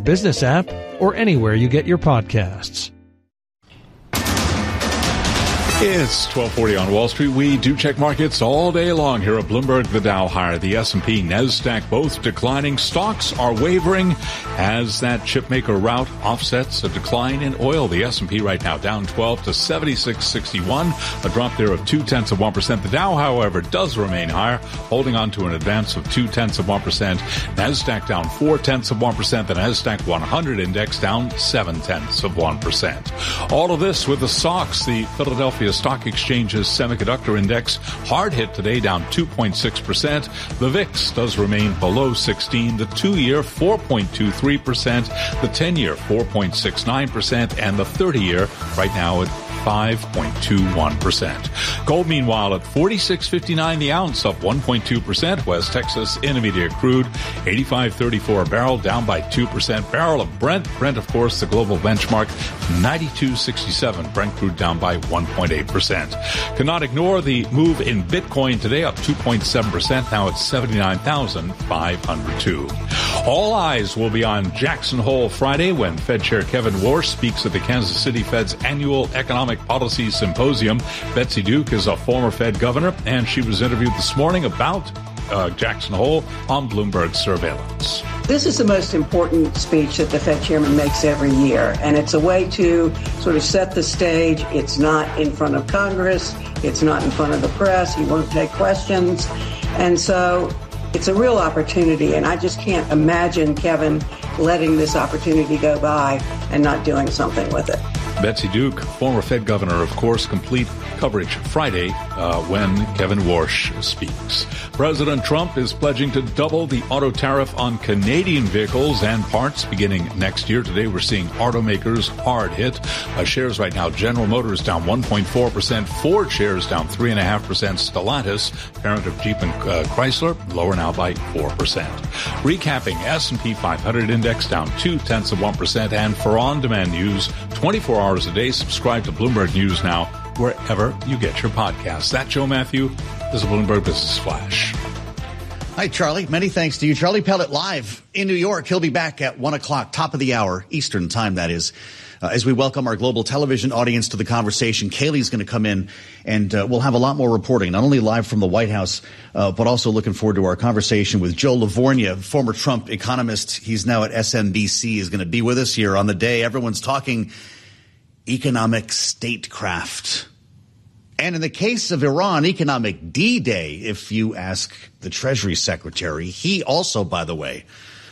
business app, or anywhere you get your podcasts. It's 12:40 on Wall Street. We do check markets all day long here at Bloomberg. The Dow higher, the S&P, NASDAQ both declining. Stocks are wavering as that chipmaker rout offsets a decline in oil. The S&P right now down 12 to 76.61, a drop there of 0.2%. The Dow, however, does remain higher, holding on to an advance of 0.2%. NASDAQ down 0.4%. The NASDAQ 100 index down 0.7%. All of this with the SOX, the Philadelphia Stock Exchange's semiconductor index, hard hit today, down 2.6%. The VIX does remain below 16. The 2-year 4.23%, the 10-year 4.69%, and the 30-year right now at 5.21%. Gold, meanwhile, at $46.59 the ounce, up 1.2%. West Texas Intermediate crude, $85.34 a barrel, down by 2%. Barrel of Brent, of course, the global benchmark, $92.67. Brent crude down by 1.8%. Cannot ignore the move in Bitcoin today, up 2.7%. Now it's 79,502. All eyes will be on Jackson Hole Friday when Fed Chair Kevin Warsh speaks at the Kansas City Fed's annual Economic Policy Symposium. Betsy Duke is a former Fed governor, and she was interviewed this morning about Jackson Hole on Bloomberg Surveillance. This is the most important speech that the Fed chairman makes every year, and it's a way to sort of set the stage. It's not in front of Congress. It's not in front of the press. He won't take questions. And so it's a real opportunity, and I just can't imagine Kevin letting this opportunity go by and not doing something with it. Betsy Duke, former Fed governor, of course. Complete coverage Friday when Kevin Warsh speaks. President Trump is pledging to double the auto tariff on Canadian vehicles and parts beginning next year. Today we're seeing automakers hard hit. Shares right now, General Motors down 1.4%, Ford shares down 3.5%, Stellantis, parent of Jeep and Chrysler, lower now by 4%. Recapping, S&P 500 index down 0.2%, and for on-demand news, 24 hours a day, subscribe to Bloomberg News Now wherever you get your podcasts. That's Joe Matthew. This is a Bloomberg Business Flash. Hi, Charlie. Many thanks to you. Charlie Pellet live in New York. He'll be back at 1 o'clock, top of the hour, Eastern time, that is. As we welcome our global television audience to the conversation, Kaylee's going to come in, and we'll have a lot more reporting, not only live from the White House, but also looking forward to our conversation with Joe Livornia, former Trump economist. He's now at SMBC, is going to be with us here on the day everyone's talking economic statecraft. And in the case of Iran, economic D-Day, if you ask the Treasury Secretary. He also, by the way,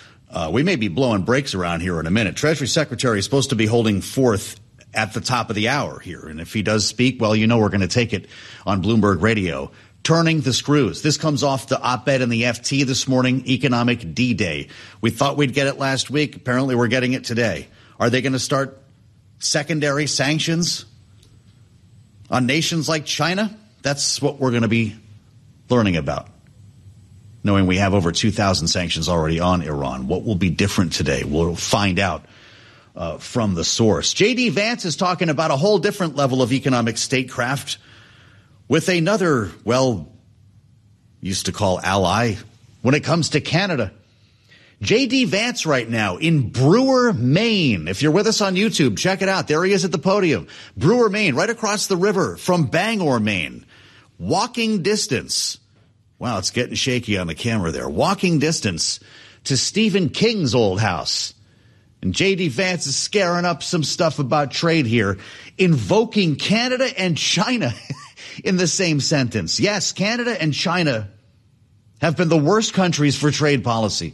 we may be blowing brakes around here in a minute. Treasury Secretary is supposed to be holding forth at the top of the hour here. And if he does speak, well, you know we're going to take it on Bloomberg Radio. Turning the screws. This comes off the op-ed in the FT this morning, economic D-Day. We thought we'd get it last week. Apparently we're getting it today. Are they going to start secondary sanctions on nations like China? That's what we're going to be learning about, knowing we have over 2,000 sanctions already on Iran. What will be different today? We'll find out from the source. J.D. Vance is talking about a whole different level of economic statecraft with another, well, used to call ally when it comes to Canada. J.D. Vance right now in Brewer, Maine. If you're with us on YouTube, check it out. There he is at the podium. Brewer, Maine, right across the river from Bangor, Maine. Walking distance. Wow, it's getting shaky on the camera there. Walking distance to Stephen King's old house. And J.D. Vance is scaring up some stuff about trade here, invoking Canada and China in the same sentence. Yes, Canada and China have been the worst countries for trade policy.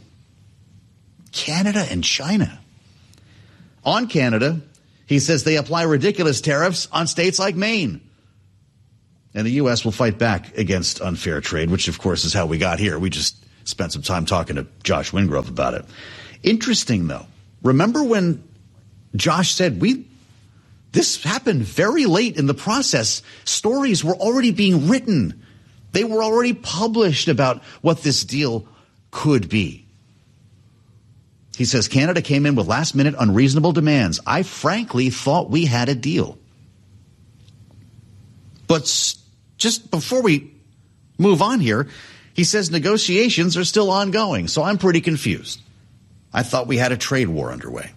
Canada and China. On Canada, he says they apply ridiculous tariffs on states like Maine. And the U.S. will fight back against unfair trade, which, of course, is how we got here. We just spent some time talking to Josh Wingrove about it. Interesting, though. Remember when Josh said, this happened very late in the process. Stories were already being written. They were already published about what this deal could be. He says Canada came in with last-minute unreasonable demands. I frankly thought we had a deal. But just before we move on here, he says negotiations are still ongoing, so I'm pretty confused. I thought we had a trade war underway.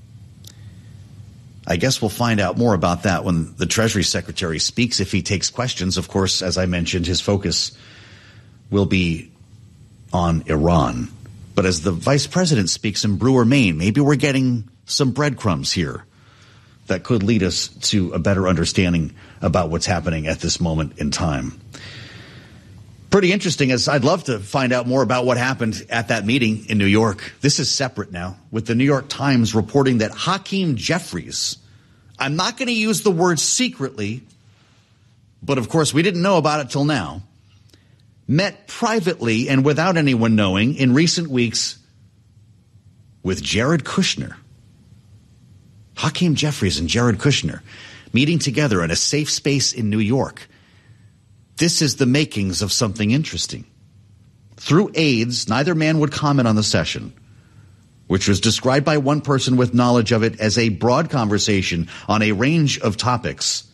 I guess we'll find out more about that when the Treasury Secretary speaks, if he takes questions. Of course, as I mentioned, his focus will be on Iran. But as the Vice President speaks in Brewer, Maine, maybe we're getting some breadcrumbs here that could lead us to a better understanding about what's happening at this moment in time. Pretty interesting, as I'd love to find out more about what happened at that meeting in New York. This is separate now, with the New York Times reporting that Hakeem Jeffries, I'm not going to use the word secretly, but of course we didn't know about it till now, met privately and without anyone knowing in recent weeks with Jared Kushner. Hakeem Jeffries and Jared Kushner meeting together in a safe space in New York. This is the makings of something interesting. Through aides, neither man would comment on the session, which was described by one person with knowledge of it as a broad conversation on a range of topics.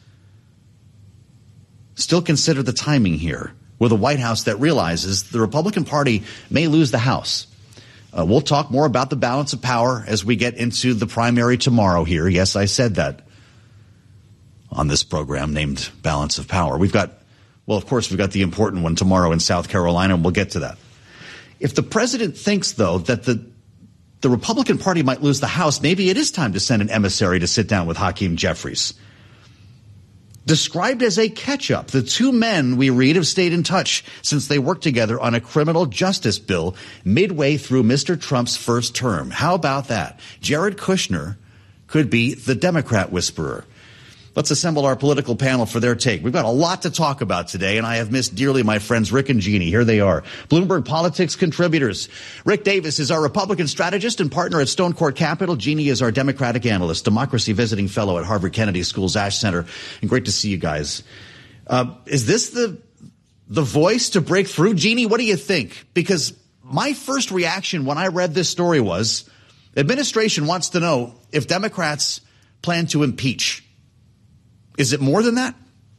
Still consider the timing here with a White House that realizes the Republican Party may lose the House. We'll talk more about the balance of power as we get into the primary tomorrow here. Yes, I said that on this program named Balance of Power. We've got the important one tomorrow in South Carolina, and we'll get to that. If the president thinks, though, that the Republican Party might lose the House, maybe it is time to send an emissary to sit down with Hakeem Jeffries. Described as a catch-up, the two men, we read, have stayed in touch since they worked together on a criminal justice bill midway through Mr. Trump's first term. How about that? Jared Kushner could be the Democrat whisperer. Let's assemble our political panel for their take. We've got a lot to talk about today, and I have missed dearly my friends Rick and Jeannie. Here they are, Bloomberg Politics contributors. Rick Davis is our Republican strategist and partner at Stone Court Capital. Jeannie is our Democratic analyst, democracy visiting fellow at Harvard Kennedy School's Ash Center. And great to see you guys. Is this the voice to break through? Jeannie, what do you think? Because my first reaction when I read this story was, administration wants to know if Democrats plan to impeach. Is it more than that?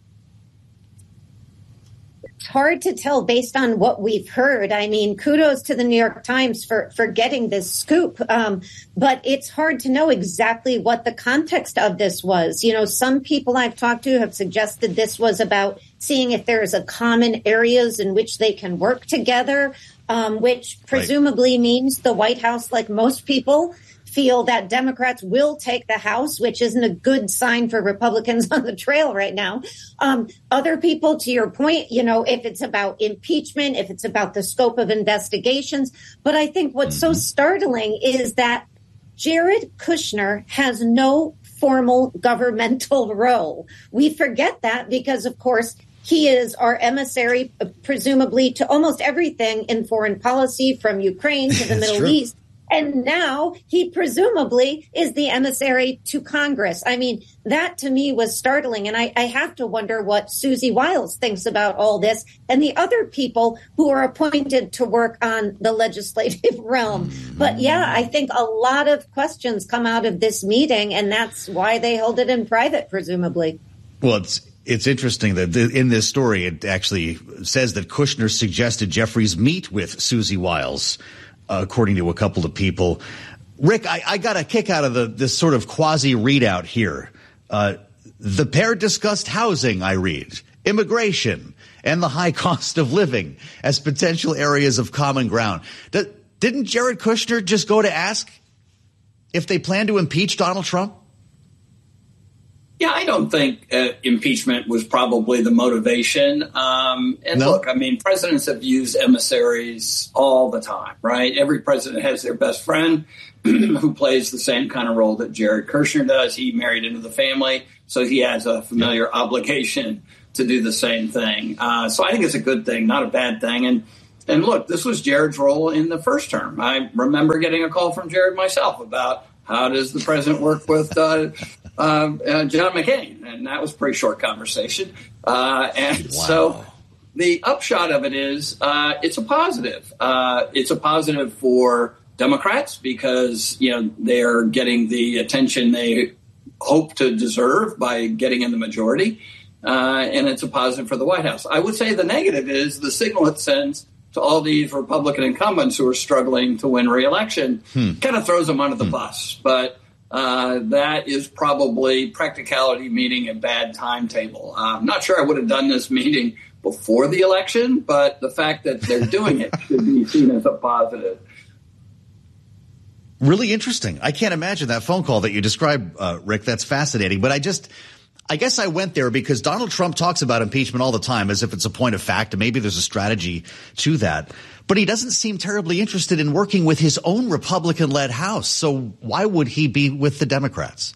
It's hard to tell based on what we've heard. I mean, kudos to the New York Times for getting this scoop. But it's hard to know exactly what the context of this was. You know, some people I've talked to have suggested this was about seeing if there's a common areas in which they can work together, which presumably means the White House, like most people, feel that Democrats will take the House, which isn't a good sign for Republicans on the trail right now. Other people, to your point, you know, if it's about impeachment, if it's about the scope of investigations. But I think what's so startling is that Jared Kushner has no formal governmental role. We forget that because, of course, he is our emissary, presumably, to almost everything in foreign policy, from Ukraine to the Middle East. And now he presumably is the emissary to Congress. I mean, that to me was startling. And I have to wonder what Susie Wiles thinks about all this and the other people who are appointed to work on the legislative realm. But yeah, I think a lot of questions come out of this meeting, and that's why they held it in private, presumably. Well, it's interesting that in this story, it actually says that Kushner suggested Jeffries meet with Susie Wiles, according to a couple of people. Rick, I got a kick out of this sort of quasi readout here. The pair discussed housing, I read, immigration, and the high cost of living as potential areas of common ground. Didn't Jared Kushner just go to ask if they plan to impeach Donald Trump? Yeah, I don't think impeachment was probably the motivation. Look, I mean, presidents have used emissaries all the time, right? Every president has their best friend who plays the same kind of role that Jared Kushner does. He married into the family, so he has a familiar obligation to do the same thing. So I think it's a good thing, not a bad thing. And look, this was Jared's role in the first term. I remember getting a call from Jared myself about how does the president work with John McCain? And that was a pretty short conversation. So the upshot of it is it's a positive. It's a positive for Democrats because, you know, they're getting the attention they hope to deserve by getting in the majority. And it's a positive for the White House. I would say the negative is the signal it sends to all these Republican incumbents who are struggling to win re-election, kind of throws them under the bus. But that is probably practicality meeting a bad timetable. I'm not sure I would have done this meeting before the election, but the fact that they're doing it should be seen as a positive. Really interesting. I can't imagine that phone call that you described, Rick. That's fascinating. But I guess I went there because Donald Trump talks about impeachment all the time as if it's a point of fact, and maybe there's a strategy to that. But he doesn't seem terribly interested in working with his own Republican-led House. So why would he be with the Democrats?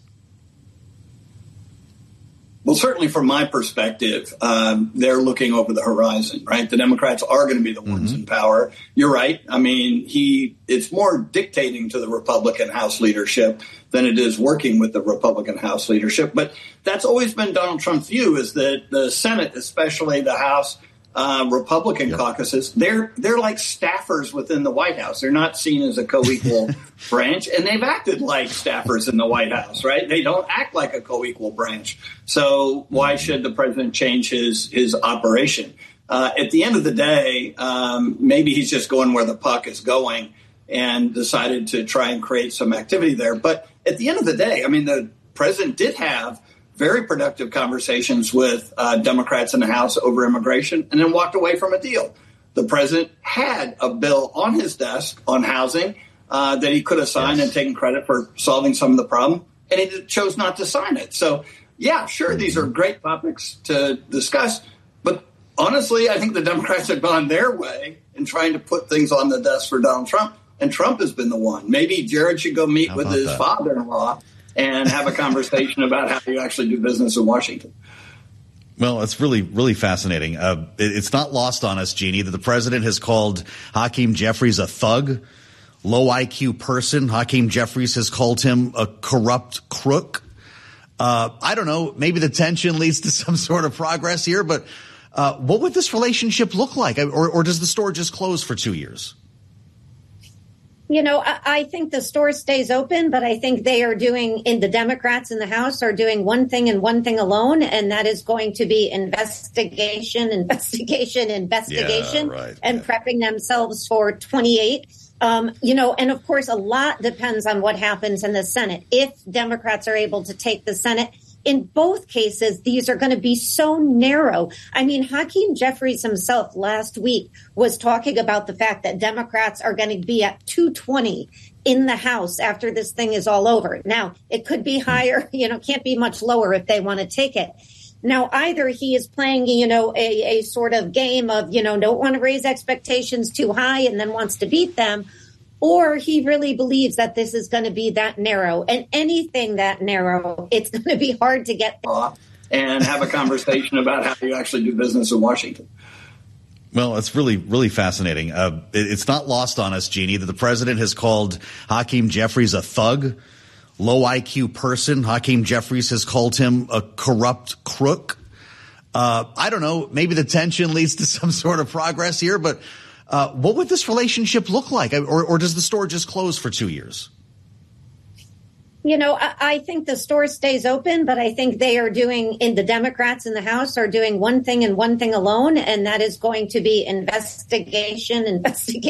Well, certainly from my perspective, they're looking over the horizon, right? The Democrats are going to be the ones in power. You're right. I mean, it's more dictating to the Republican House leadership than it is working with the Republican House leadership. But that's always been Donald Trump's view, is that the Senate, especially the House Republican caucuses, they're like staffers within the White House. They're not seen as a co-equal branch, and they've acted like staffers in the White House, right? They don't act like a co-equal branch. So why should the president change his operation? At the end of the day, maybe he's just going where the puck is going and decided to try and create some activity there. But at the end of the day, I mean, the president did have very productive conversations with Democrats in the House over immigration, and then walked away from a deal. The president had a bill on his desk on housing that he could have signed and taken credit for solving some of the problem, and he chose not to sign it. So, yeah, sure, these are great topics to discuss, but honestly, I think the Democrats have gone their way in trying to put things on the desk for Donald Trump, and Trump has been the one. Maybe Jared should go meet with his father-in-law and have a conversation about how you actually do business in Washington. Well, it's really, really fascinating. It's not lost on us, Jeannie, that the president has called Hakeem Jeffries a thug, low IQ person. Hakeem Jeffries has called him a corrupt crook. I don't know. Maybe the tension leads to some sort of progress here, but what would this relationship look like? Or does the store just close for 2 years? You know, I think the store stays open, but I think the Democrats in the House are doing one thing and one thing alone, and that is going to be investigation, and prepping themselves for 28. And of course, a lot depends on what happens in the Senate. If Democrats are able to take the Senate, in both cases, these are going to be so narrow. I mean, Hakeem Jeffries himself last week was talking about the fact that Democrats are going to be at 220 in the House after this thing is all over. Now, it could be higher, can't be much lower if they want to take it. Now, either he is playing, a sort of game of, don't want to raise expectations too high and then wants to beat them, or he really believes that this is going to be that narrow. And anything that narrow, it's going to be hard to get and have a conversation about how you actually do business in Washington. Well, it's really, really fascinating. It's not lost on us, Jeannie, that the president has called Hakeem Jeffries a thug, low IQ person. Hakeem Jeffries has called him a corrupt crook. I don't know. Maybe the tension leads to some sort of progress here, but what would this relationship look like? Or does the store just close for 2 years? I think the store stays open, but I think the Democrats in the House are doing one thing and one thing alone, and that is going to be investigation, and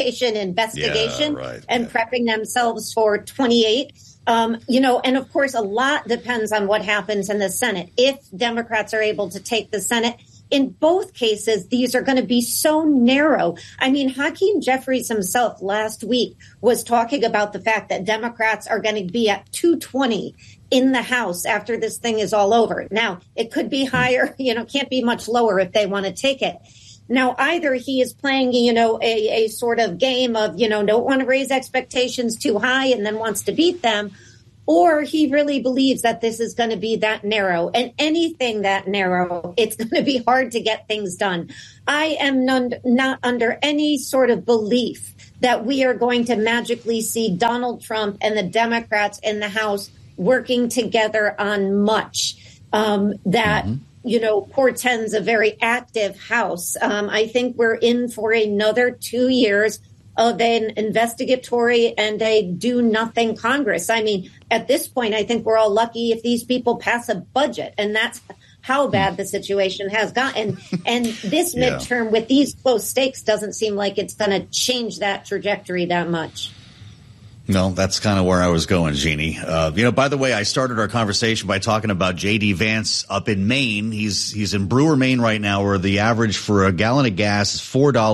prepping themselves for 28. And of course, a lot depends on what happens in the Senate. If Democrats are able to take the Senate, in both cases, these are going to be so narrow. I mean, Hakeem Jeffries himself last week was talking about the fact that Democrats are going to be at 220 in the House after this thing is all over. Now, it could be higher, can't be much lower if they want to take it. Now, either he is playing, a sort of game of, don't want to raise expectations too high and then wants to beat them, or he really believes that this is going to be that narrow. And anything that narrow, it's going to be hard to get things done. I am not under any sort of belief that we are going to magically see Donald Trump and the Democrats in the House working together on much that portends a very active House. I think we're in for another 2 years of an investigatory and a do-nothing Congress. I mean, at this point, I think we're all lucky if these people pass a budget, and that's how bad the situation has gotten. And this midterm with these close stakes doesn't seem like it's going to change that trajectory that much. No, that's kind of where I was going, Jeannie. By the way, I started our conversation by talking about J.D. Vance up in Maine. He's in Brewer, Maine right now, where the average for a gallon of gas is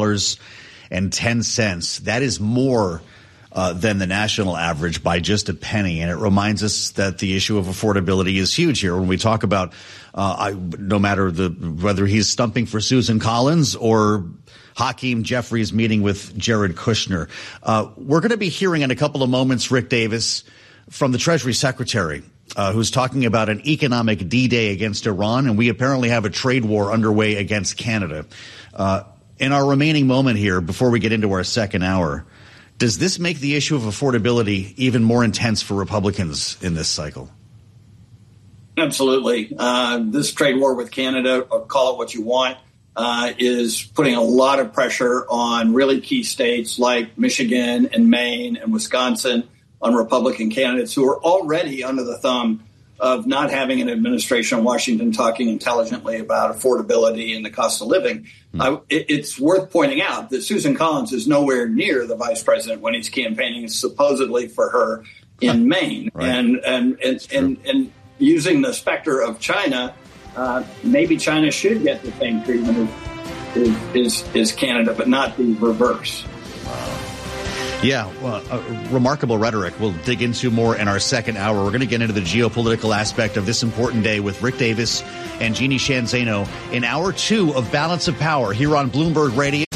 $4.10. That is more than the national average by just a penny. And it reminds us that the issue of affordability is huge here when we talk about no matter whether he's stumping for Susan Collins or Hakeem Jeffries meeting with Jared Kushner. We're going to be hearing in a couple of moments Rick Davis from the Treasury Secretary, who's talking about an economic D-Day against Iran, and we apparently have a trade war underway against Canada. In our remaining moment here, before we get into our second hour, does this make the issue of affordability even more intense for Republicans in this cycle? Absolutely. This trade war with Canada, or call it what you want, is putting a lot of pressure on really key states like Michigan and Maine and Wisconsin, on Republican candidates who are already under the thumb of not having an administration in Washington talking intelligently about affordability and the cost of living. It's worth pointing out that Susan Collins is nowhere near the vice president when he's campaigning supposedly for her in Maine. Right. And using the specter of China, maybe China should get the same treatment as Canada, but not the reverse. Yeah, well, remarkable rhetoric. We'll dig into more in our second hour. We're going to get into the geopolitical aspect of this important day with Rick Davis and Jeannie Sheehan Zaino in hour 2 of Balance of Power here on Bloomberg Radio.